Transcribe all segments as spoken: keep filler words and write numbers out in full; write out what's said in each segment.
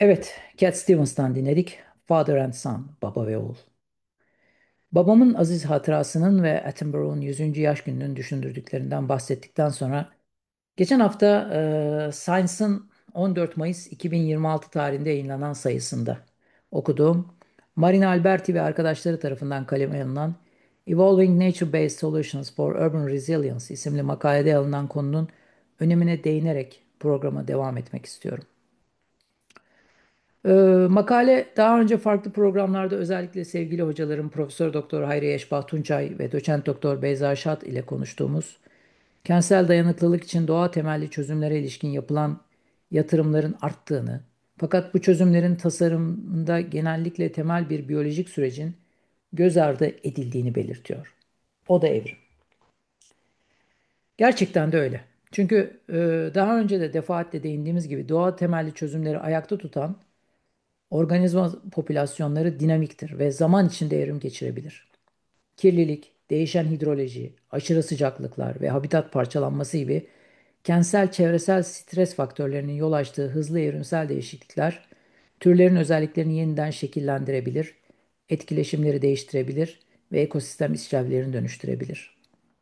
Evet, Cat Stevens'tan dinledik. Father and Son, Baba ve Oğul. Babamın aziz hatırasının ve Attenborough'un yüzüncü yaş gününün düşündürdüklerinden bahsettikten sonra geçen hafta e, Science'ın on dört Mayıs iki bin yirmi altı tarihinde yayınlanan sayısında okuduğum Marina Alberti ve arkadaşları tarafından kaleme alınan Evolving Nature-Based Solutions for Urban Resilience isimli makalede alınan konunun önemine değinerek programa devam etmek istiyorum. Ee, makale daha önce farklı programlarda özellikle sevgili hocalarım Profesör Doktor Hayriye Eşbah Tunçay ve Doçent Doktor Beyza Şat ile konuştuğumuz kentsel dayanıklılık için doğa temelli çözümlere ilişkin yapılan yatırımların arttığını, fakat bu çözümlerin tasarımında genellikle temel bir biyolojik sürecin göz ardı edildiğini belirtiyor. O da evrim. Gerçekten de öyle. Çünkü e, daha önce de defaatle değindiğimiz gibi doğa temelli çözümleri ayakta tutan organizma popülasyonları dinamiktir ve zaman içinde evrim geçirebilir. Kirlilik, değişen hidroloji, aşırı sıcaklıklar ve habitat parçalanması gibi kentsel çevresel stres faktörlerinin yol açtığı hızlı evrimsel değişiklikler, türlerin özelliklerini yeniden şekillendirebilir, etkileşimleri değiştirebilir ve ekosistem işlevlerini dönüştürebilir.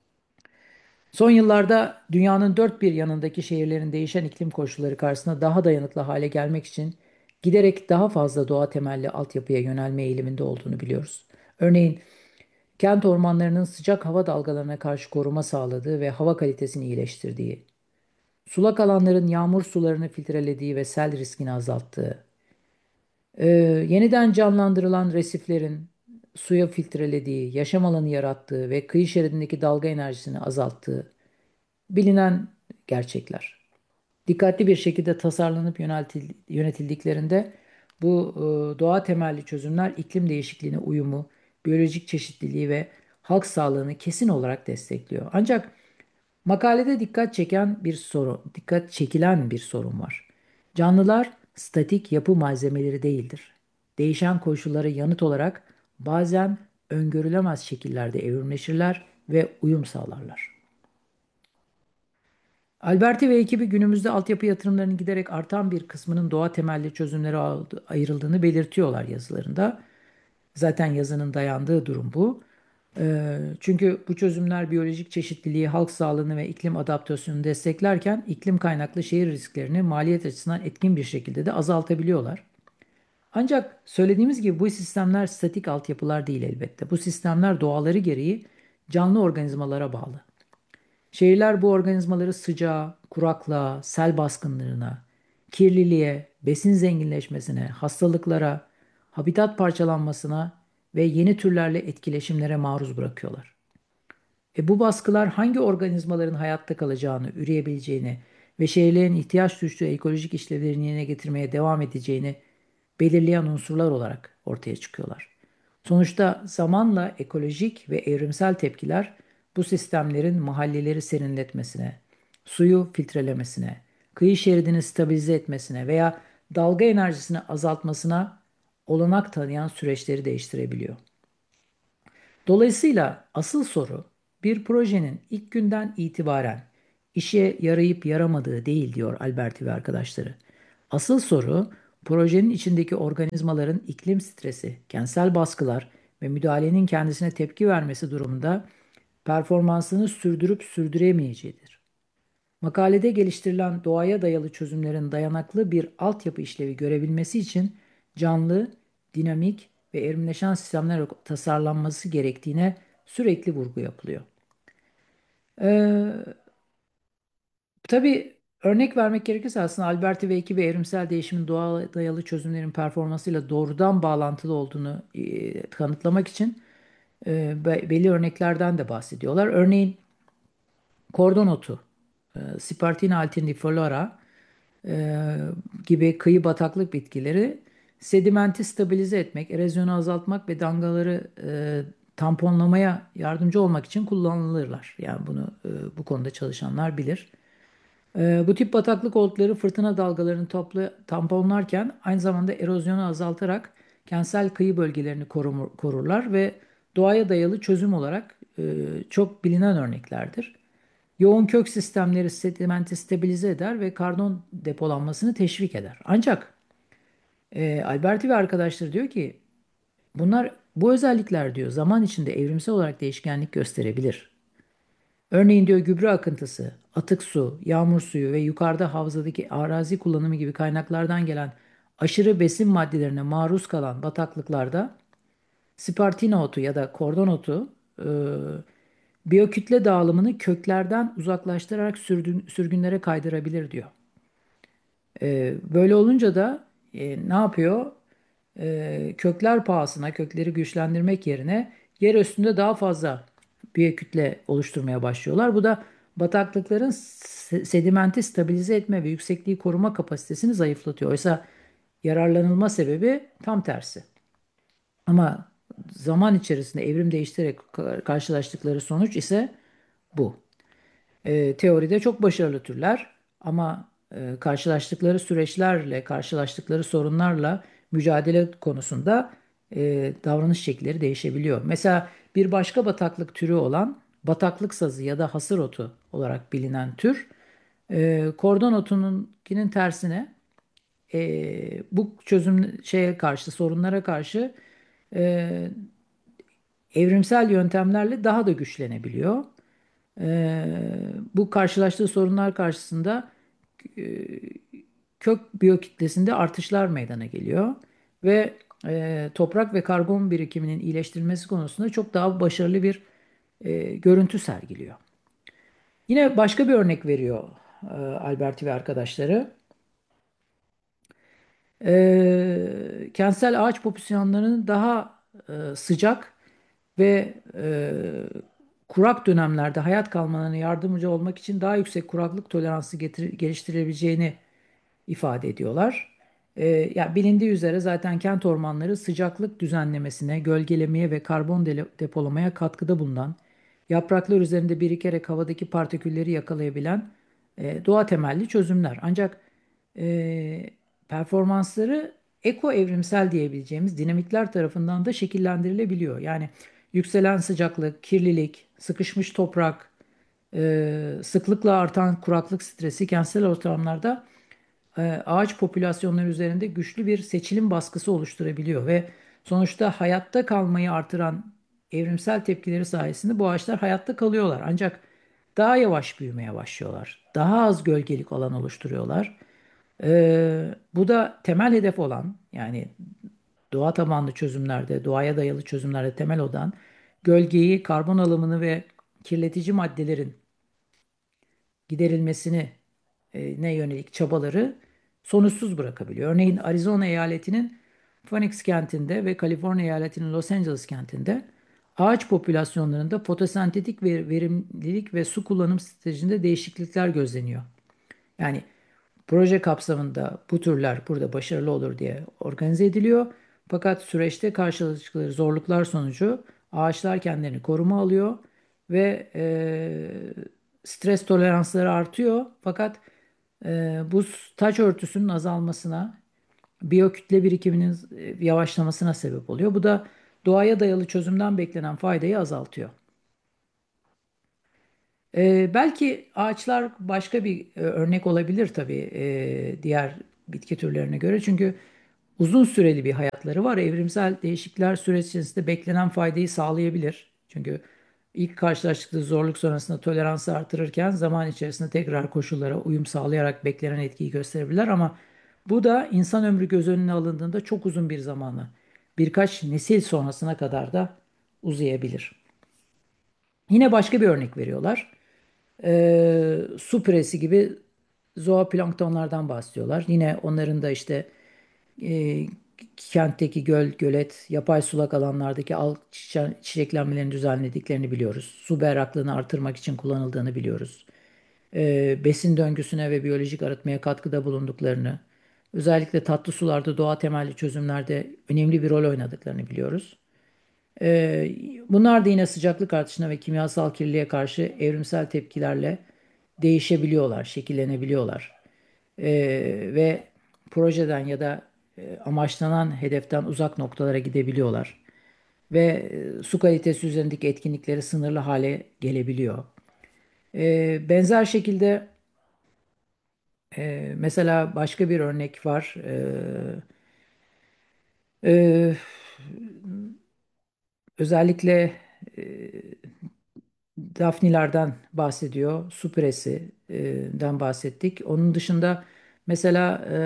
Son yıllarda dünyanın dört bir yanındaki şehirlerin değişen iklim koşulları karşısında daha dayanıklı hale gelmek için giderek daha fazla doğa temelli altyapıya yönelme eğiliminde olduğunu biliyoruz. Örneğin kent ormanlarının sıcak hava dalgalarına karşı koruma sağladığı ve hava kalitesini iyileştirdiği, sulak alanların yağmur sularını filtrelediği ve sel riskini azalttığı, e, yeniden canlandırılan resiflerin suya filtrelediği, yaşam alanı yarattığı ve kıyı şeridindeki dalga enerjisini azalttığı bilinen gerçekler. Dikkatli bir şekilde tasarlanıp yöneltil- yönetildiklerinde bu e, doğa temelli çözümler iklim değişikliğine uyumu, biyolojik çeşitliliği ve halk sağlığını kesin olarak destekliyor. Ancak makalede dikkat çeken bir sorun, dikkat çekilen bir sorun var. Canlılar statik yapı malzemeleri değildir. Değişen koşullara yanıt olarak bazen öngörülemez şekillerde evrimleşirler ve uyum sağlarlar. Alberti ve ekibi günümüzde altyapı yatırımlarının giderek artan bir kısmının doğa temelli çözümlere aldı- ayrıldığını belirtiyorlar yazılarında. Zaten yazının dayandığı durum bu. Ee, çünkü bu çözümler biyolojik çeşitliliği, halk sağlığını ve iklim adaptasyonunu desteklerken iklim kaynaklı şehir risklerini maliyet açısından etkin bir şekilde de azaltabiliyorlar. Ancak söylediğimiz gibi bu sistemler statik altyapılar değil elbette. Bu sistemler doğaları gereği canlı organizmalara bağlı. Şehirler bu organizmaları sıcağa, kuraklığa, sel baskınlarına, kirliliğe, besin zenginleşmesine, hastalıklara, habitat parçalanmasına ve yeni türlerle etkileşimlere maruz bırakıyorlar. E bu baskılar hangi organizmaların hayatta kalacağını, üreyebileceğini ve şehirlerin ihtiyaç duyduğu ekolojik işlevlerini yerine getirmeye devam edeceğini belirleyen unsurlar olarak ortaya çıkıyorlar. Sonuçta zamanla ekolojik ve evrimsel tepkiler bu sistemlerin mahalleleri serinletmesine, suyu filtrelemesine, kıyı şeridini stabilize etmesine veya dalga enerjisini azaltmasına olanak tanıyan süreçleri değiştirebiliyor. Dolayısıyla asıl soru bir projenin ilk günden itibaren işe yarayıp yaramadığı değil diyor Alberti ve arkadaşları. Asıl soru projenin içindeki organizmaların iklim stresi, kentsel baskılar ve müdahalenin kendisine tepki vermesi durumunda performansını sürdürüp sürdüremeyeceğidir. Makalede geliştirilen doğaya dayalı çözümlerin dayanaklı bir altyapı işlevi görebilmesi için canlı, dinamik ve evrimleşen sistemler tasarlanması gerektiğine sürekli vurgu yapılıyor. Ee, tabii örnek vermek gerekirse aslında Alberti ve ekibi evrimsel değişimin doğa dayalı çözümlerin performansıyla doğrudan bağlantılı olduğunu e, kanıtlamak için e, be- belli örneklerden de bahsediyorlar. Örneğin kordon otu, e, Spartina alterniflora e, gibi kıyı bataklık bitkileri sedimenti stabilize etmek, erozyonu azaltmak ve dalgaları e, tamponlamaya yardımcı olmak için kullanılırlar. Yani bunu e, bu konuda çalışanlar bilir. E, bu tip bataklık otları fırtına dalgalarını topla, tamponlarken aynı zamanda erozyonu azaltarak kentsel kıyı bölgelerini korumur- korurlar ve doğaya dayalı çözüm olarak e, çok bilinen örneklerdir. Yoğun kök sistemleri sedimenti stabilize eder ve karbon depolanmasını teşvik eder. Ancak E, Alberti ve arkadaşları diyor ki bunlar bu özellikler diyor zaman içinde evrimsel olarak değişkenlik gösterebilir. Örneğin diyor gübre akıntısı, atık su, yağmur suyu ve yukarıda havzadaki arazi kullanımı gibi kaynaklardan gelen aşırı besin maddelerine maruz kalan bataklıklarda Spartina otu ya da kordon otu e, biyokütle dağılımını köklerden uzaklaştırarak sürdün- sürgünlere kaydırabilir diyor. E, böyle olunca da e, ne yapıyor? E, kökler pahasına kökleri güçlendirmek yerine yer üstünde daha fazla biyokütle oluşturmaya başlıyorlar. Bu da bataklıkların se- sedimenti stabilize etme ve yüksekliği koruma kapasitesini zayıflatıyor. Oysa yararlanılma sebebi tam tersi. Ama zaman içerisinde evrim değiştirerek ka- karşılaştıkları sonuç ise bu. E, teoride çok başarılı türler ama e, karşılaştıkları süreçlerle, karşılaştıkları sorunlarla mücadele konusunda e, davranış şekilleri değişebiliyor. Mesela bir başka bataklık türü olan bataklık sazı ya da hasır otu olarak bilinen tür, e, kordon otununkinin tersine e, bu çözüm şeye karşı, sorunlara karşı e, evrimsel yöntemlerle daha da güçlenebiliyor. Ee, bu karşılaştığı sorunlar karşısında e, kök biyokütlesinde artışlar meydana geliyor ve e, toprak ve karbon birikiminin iyileştirilmesi konusunda çok daha başarılı bir e, görüntü sergiliyor. Yine başka bir örnek veriyor e, Alberti ve arkadaşları. E, kentsel ağaç popülasyonlarının daha e, sıcak ve e, kurak dönemlerde hayat kalmalarına yardımcı olmak için daha yüksek kuraklık toleransı getir- geliştirebileceğini ifade ediyorlar. E, ya bilindiği üzere zaten kent ormanları sıcaklık düzenlemesine, gölgelemeye ve karbon dele- depolamaya katkıda bulunan, yapraklar üzerinde birikerek havadaki partikülleri yakalayabilen e, doğa temelli çözümler. Ancak e, performansları eko evrimsel diyebileceğimiz dinamikler tarafından da şekillendirilebiliyor. Yani yükselen sıcaklık, kirlilik, sıkışmış toprak, e, sıklıkla artan kuraklık stresi kentsel ortamlarda e, ağaç popülasyonları üzerinde güçlü bir seçilim baskısı oluşturabiliyor ve sonuçta hayatta kalmayı artıran evrimsel tepkileri sayesinde bu ağaçlar hayatta kalıyorlar. Ancak daha yavaş büyümeye başlıyorlar. Daha az gölgelik alan oluşturuyorlar. E, bu da temel hedef olan yani doğa tabanlı çözümlerde, doğaya dayalı çözümlerde temel olan gölgeyi, karbon alımını ve kirletici maddelerin giderilmesini e, ne yönelik çabaları sonuçsuz bırakabiliyor. Örneğin Arizona eyaletinin Phoenix kentinde ve Kaliforniya eyaletinin Los Angeles kentinde ağaç popülasyonlarında fotosentetik ve verimlilik ve su kullanım stratejisinde değişiklikler gözleniyor. Yani proje kapsamında bu türler burada başarılı olur diye organize ediliyor. Fakat süreçte karşılaştıkları zorluklar sonucu ağaçlar kendilerini koruma alıyor ve e, stres toleransları artıyor. Fakat e, bu taç örtüsünün azalmasına, biyokütle birikiminin e, yavaşlamasına sebep oluyor. Bu da doğaya dayalı çözümden beklenen faydayı azaltıyor. Ee, belki ağaçlar başka bir e, örnek olabilir tabii e, diğer bitki türlerine göre. Çünkü uzun süreli bir hayatları var. Evrimsel değişiklikler süreç içerisinde beklenen faydayı sağlayabilir. Çünkü ilk karşılaştıkları zorluk sonrasında toleransı artırırken zaman içerisinde tekrar koşullara uyum sağlayarak beklenen etkiyi gösterebilirler. Ama bu da insan ömrü göz önüne alındığında çok uzun bir zamanı, birkaç nesil sonrasına kadar da uzayabilir. Yine başka bir örnek veriyorlar. Ee, su püresi gibi zooplanktonlardan bahsediyorlar. Yine onların da işte e, kentteki göl, gölet, yapay sulak alanlardaki al çiçe- çiçeklenmelerini düzenlediklerini biliyoruz. Su berraklığını artırmak için kullanıldığını biliyoruz. Ee, besin döngüsüne ve biyolojik arıtmaya katkıda bulunduklarını, özellikle tatlı sularda doğa temelli çözümlerde önemli bir rol oynadıklarını biliyoruz. Ee, bunlar da yine sıcaklık artışına ve kimyasal kirliliğe karşı evrimsel tepkilerle değişebiliyorlar, şekillenebiliyorlar. Ee, ve projeden ya da e, amaçlanan hedeften uzak noktalara gidebiliyorlar. Ve e, su kalitesi üzerindeki etkinlikleri sınırlı hale gelebiliyor. Ee, benzer şekilde e, mesela başka bir örnek var. Ee, Ee, Özellikle e, Dafnilerden bahsediyor, su püresinden bahsettik. Onun dışında mesela e,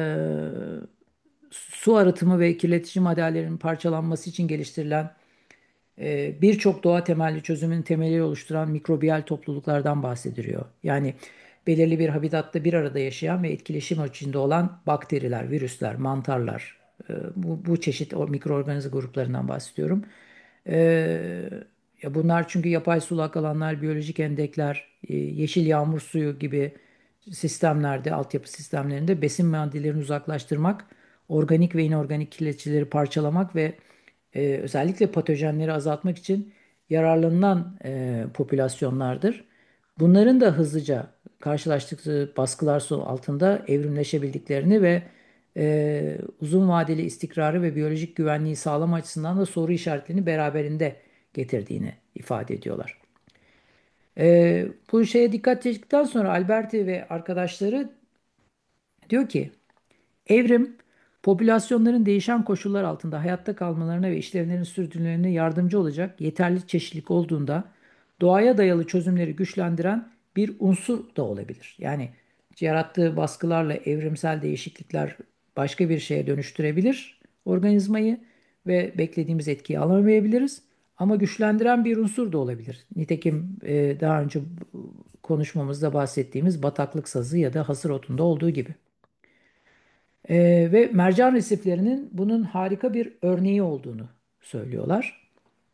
su arıtımı ve kirletici maddelerin parçalanması için geliştirilen e, birçok doğa temelli çözümün temeli oluşturan mikrobiyal topluluklardan bahsediliyor. Yani belirli bir habitatta bir arada yaşayan ve etkileşim içinde olan bakteriler, virüsler, mantarlar, e, bu, bu çeşit o mikroorganizma gruplarından bahsediyorum. E, Ya bunlar çünkü yapay sulak alanlar, biyolojik endekler, e, yeşil yağmur suyu gibi sistemlerde, altyapı sistemlerinde besin maddelerini uzaklaştırmak, organik ve inorganik kirleticileri parçalamak ve e, özellikle patojenleri azaltmak için yararlanılan e, popülasyonlardır. Bunların da hızlıca karşılaştıkları baskılar so- altında evrimleşebildiklerini ve e, uzun vadeli istikrarı ve biyolojik güvenliği sağlama açısından da soru işaretlerini beraberinde getirdiğini ifade ediyorlar. E, bu şeye dikkat çektikten sonra Alberti ve arkadaşları diyor ki evrim, popülasyonların değişen koşullar altında hayatta kalmalarına ve işlevlerini sürdürmelerine yardımcı olacak yeterli çeşitlilik olduğunda doğaya dayalı çözümleri güçlendiren bir unsur da olabilir. Yani yarattığı baskılarla evrimsel değişiklikler başka bir şeye dönüştürebilir organizmayı ve beklediğimiz etkiyi alamayabiliriz. Ama güçlendiren bir unsur da olabilir. Nitekim e, daha önce konuşmamızda bahsettiğimiz bataklık sazı ya da hasır otunda olduğu gibi. Ee, ve mercan resiflerinin bunun harika bir örneği olduğunu söylüyorlar.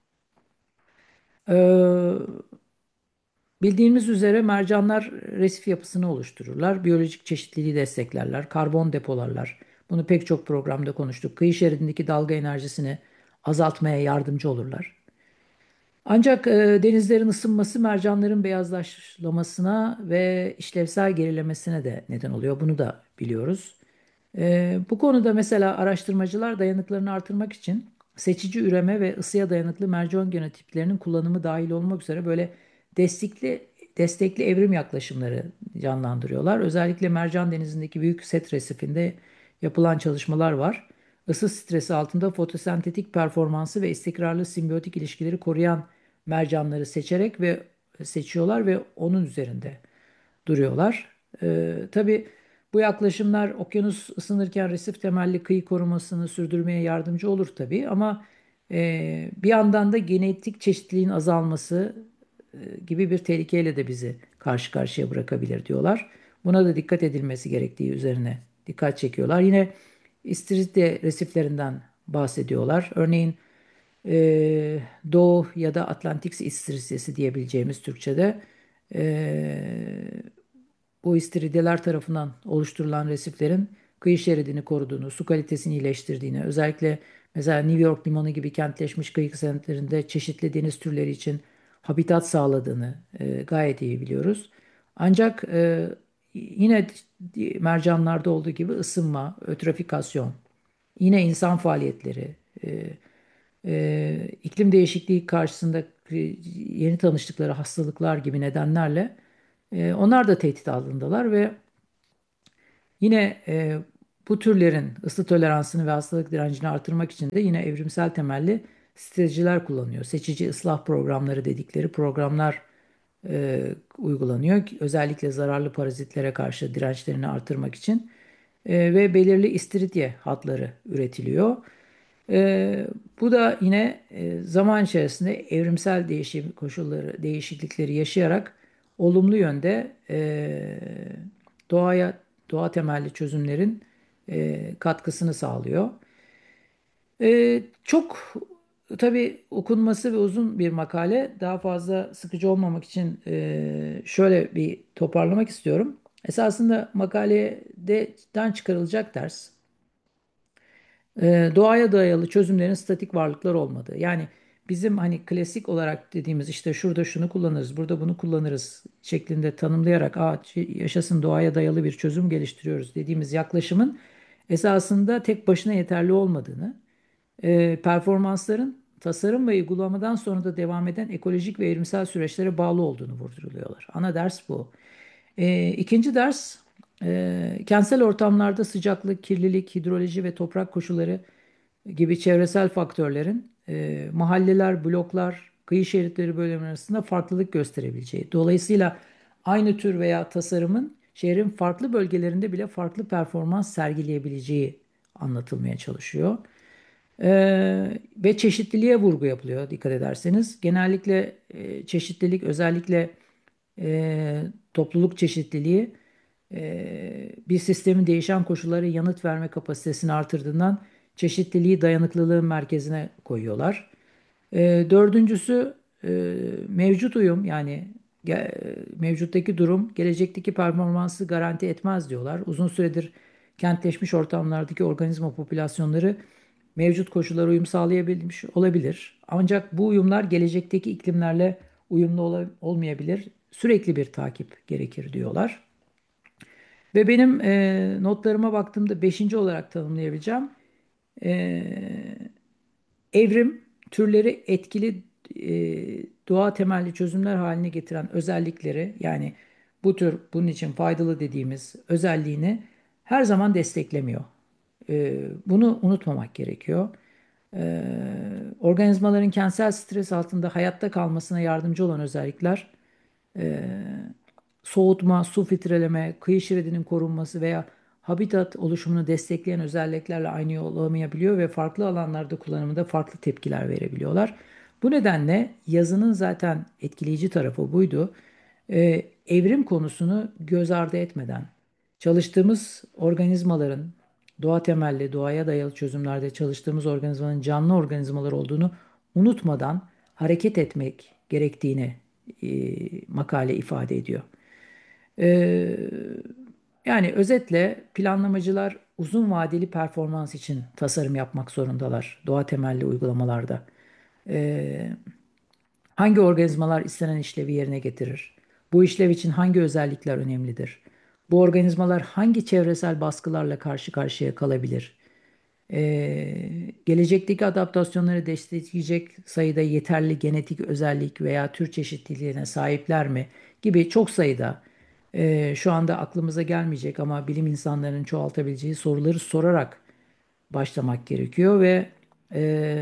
Ee, Bildiğimiz üzere mercanlar resif yapısını oluştururlar, biyolojik çeşitliliği desteklerler, karbon depolarlar. Bunu pek çok programda konuştuk. Kıyı şeridindeki dalga enerjisini azaltmaya yardımcı olurlar. Ancak e, denizlerin ısınması mercanların beyazlaşmasına ve işlevsel gerilemesine de neden oluyor. Bunu da biliyoruz. Ee, bu konuda mesela araştırmacılar dayanıklarını artırmak için seçici üreme ve ısıya dayanıklı mercan genotiplerinin kullanımı dahil olmak üzere böyle destekli destekli evrim yaklaşımları canlandırıyorlar. Özellikle Mercan Denizi'ndeki büyük set resifinde yapılan çalışmalar var. Isı stresi altında fotosentetik performansı ve istikrarlı simbiyotik ilişkileri koruyan mercanları seçerek ve seçiyorlar ve onun üzerinde duruyorlar. Ee, tabii bu yaklaşımlar okyanus ısınırken resif temelli kıyı korumasını sürdürmeye yardımcı olur tabii ama e, bir yandan da genetik çeşitliliğin azalması e, gibi bir tehlikeyle de bizi karşı karşıya bırakabilir diyorlar. Buna da dikkat edilmesi gerektiği üzerine dikkat çekiyorlar. Yine İstiridye resiflerinden bahsediyorlar. Örneğin e, Doğu ya da Atlantik İstiridye'si diyebileceğimiz Türkçe'de e, bu istiridyeler tarafından oluşturulan resiflerin kıyı şeridini koruduğunu, su kalitesini iyileştirdiğini, özellikle mesela New York limanı gibi kentleşmiş kıyı kentlerinde çeşitli deniz türleri için habitat sağladığını e, gayet iyi biliyoruz. Ancak e, yine mercanlarda olduğu gibi ısınma, ötrofikasyon, yine insan faaliyetleri, e, e, iklim değişikliği karşısında e, yeni tanıştıkları hastalıklar gibi nedenlerle e, onlar da tehdit altındalar ve yine e, bu türlerin ısı toleransını ve hastalık direncini artırmak için de yine evrimsel temelli stratejiler kullanıyor. Seçici ıslah programları dedikleri programlar e, uygulanıyor. Özellikle zararlı parazitlere karşı dirençlerini artırmak için. E, ve belirli istiridye hatları üretiliyor. E, Bu da yine e, zaman içerisinde evrimsel değişim koşulları, değişiklikleri yaşayarak olumlu yönde e, doğaya, doğa temelli çözümlerin e, katkısını sağlıyor. E, çok tabii okunması ve uzun bir makale. Daha fazla sıkıcı olmamak için e, şöyle bir toparlamak istiyorum. Esasında makaleden çıkarılacak ders e, doğaya dayalı çözümlerin statik varlıklar olmadığı. Yani bizim hani klasik olarak dediğimiz işte şurada şunu kullanırız, burada bunu kullanırız şeklinde tanımlayarak Aa, ç- yaşasın doğaya dayalı bir çözüm geliştiriyoruz dediğimiz yaklaşımın esasında tek başına yeterli olmadığını, e, performansların tasarım ve uygulamadan sonra da devam eden ekolojik ve evrimsel süreçlere bağlı olduğunu vurguluyorlar. Ana ders bu. E, ikinci ders e, kentsel ortamlarda sıcaklık, kirlilik, hidroloji ve toprak koşulları gibi çevresel faktörlerin e, mahalleler, bloklar, kıyı şeritleri bölümleri arasında farklılık gösterebileceği. Dolayısıyla aynı tür veya tasarımın şehrin farklı bölgelerinde bile farklı performans sergileyebileceği anlatılmaya çalışıyor. Ee, ve çeşitliliğe vurgu yapılıyor dikkat ederseniz. Genellikle e, çeşitlilik özellikle e, topluluk çeşitliliği e, bir sistemin değişen koşullara yanıt verme kapasitesini artırdığından çeşitliliği dayanıklılığın merkezine koyuyorlar. E, dördüncüsü e, mevcut uyum yani ge- mevcuttaki durum gelecekteki performansı garanti etmez diyorlar. Uzun süredir kentleşmiş ortamlardaki organizma popülasyonları mevcut koşullara uyum sağlayabilmiş olabilir. Ancak bu uyumlar gelecekteki iklimlerle uyumlu ola- olmayabilir. Sürekli bir takip gerekir diyorlar. Ve benim e, notlarıma baktığımda beşinci olarak tanımlayabileceğim e, evrim türleri etkili e, doğa temelli çözümler haline getiren özellikleri yani bu tür bunun için faydalı dediğimiz özelliğini her zaman desteklemiyor. E, bunu unutmamak gerekiyor. E, Organizmaların kentsel stres altında hayatta kalmasına yardımcı olan özellikler soğutma, su filtreleme, kıyı şeridinin korunması veya habitat oluşumunu destekleyen özelliklerle aynı olamayabiliyor ve farklı alanlarda kullanımında farklı tepkiler verebiliyorlar. Bu nedenle yazının zaten etkileyici tarafı buydu. Ee, evrim konusunu göz ardı etmeden çalıştığımız organizmaların doğa temelli, doğaya dayalı çözümlerde çalıştığımız organizmanın canlı organizmalar olduğunu unutmadan hareket etmek gerektiğini e, makale ifade ediyor. Ee, Yani özetle planlamacılar uzun vadeli performans için tasarım yapmak zorundalar doğa temelli uygulamalarda. Ee, Hangi organizmalar istenen işlevi yerine getirir? Bu işlev için hangi özellikler önemlidir? Bu organizmalar hangi çevresel baskılarla karşı karşıya kalabilir? Ee, gelecekteki adaptasyonları destekleyecek sayıda yeterli genetik özellik veya tür çeşitliliğine sahipler mi? Gibi çok sayıda e, şu anda aklımıza gelmeyecek ama bilim insanlarının çoğaltabileceği soruları sorarak başlamak gerekiyor ve e,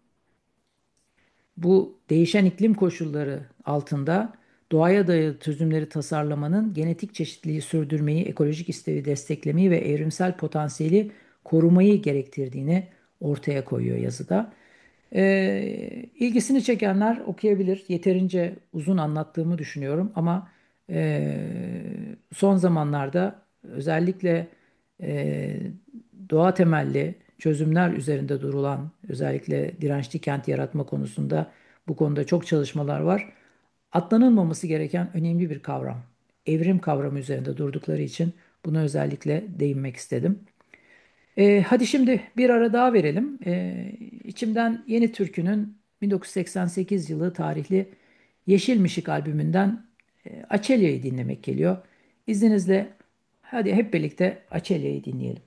bu değişen iklim koşulları altında doğaya dayalı çözümleri tasarlamanın genetik çeşitliliği sürdürmeyi, ekolojik isteği desteklemeyi ve evrimsel potansiyeli korumayı gerektirdiğini ortaya koyuyor yazıda. Ee, ilgisini çekenler okuyabilir. Yeterince uzun anlattığımı düşünüyorum ama e, son zamanlarda özellikle e, doğa temelli çözümler üzerinde durulan özellikle dirençli kent yaratma konusunda bu konuda çok çalışmalar var. Atlanılmaması gereken önemli bir kavram. Evrim kavramı üzerinde durdukları için buna özellikle değinmek istedim. Ee, hadi şimdi bir ara daha verelim. Ee, içimden Yeni Türkü'nün bin dokuz yüz seksen sekiz yılı tarihli Yeşil Mişik albümünden e, Açelya'yı dinlemek geliyor. İzninizle hadi hep birlikte Açelya'yı dinleyelim.